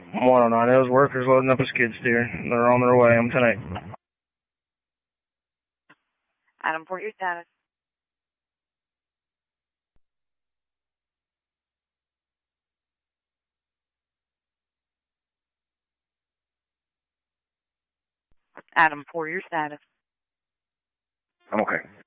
109, those workers loading up a skid steer. They're on their way. I'm 10-8. Adam, for your status. Adam, for your status. I'm okay.